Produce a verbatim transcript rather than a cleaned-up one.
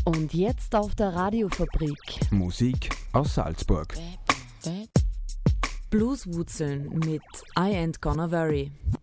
Und jetzt auf der Radiofabrik. Musik aus Salzburg. Blueswurzeln mit I Ain't Gonna Worry.